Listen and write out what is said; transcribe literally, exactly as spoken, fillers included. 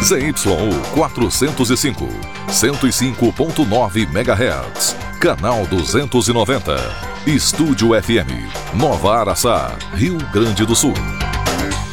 Z Y U quatrocentos e cinco, cento e cinco ponto nove megahertz, canal duzentos e noventa. Estúdio F M, Nova Araçá, Rio Grande do Sul.